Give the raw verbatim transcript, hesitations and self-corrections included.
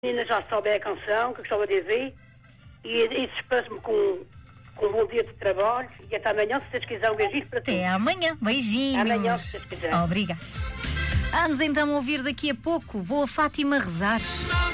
Ainda já soube a canção que eu gostava de ver e, e despeço-me com, com um bom dia de trabalho e até amanhã, se vocês quiserem, um beijinho para todos. Até amanhã, beijinhos. Amanhã, se vocês quiserem. Obrigada. Vamos então ouvir daqui a pouco. Vou a Fátima rezar.